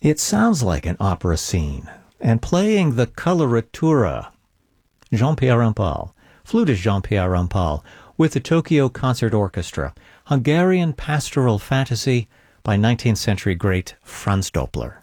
It sounds like an opera scene. And playing the coloratura, Jean-Pierre Rampal, flutist Jean-Pierre Rampal, with the Tokyo Concert Orchestra, Hungarian pastoral fantasy by 19th century great Franz Doppler.